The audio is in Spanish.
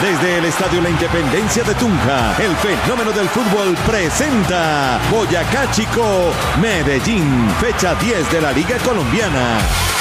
Desde el Estadio La Independencia de Tunja, el fenómeno del fútbol presenta Boyacá Chico, Medellín, fecha 10 de la Liga Colombiana.